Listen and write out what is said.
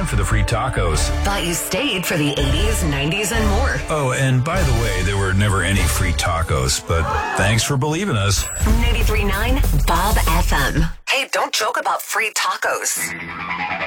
came for the free tacos. Thought you stayed for the 80s, 90s, and more. Oh, and by the way, there were never any free tacos, but thanks for believing us. 93.9 Bob FM. Hey, don't joke about free tacos.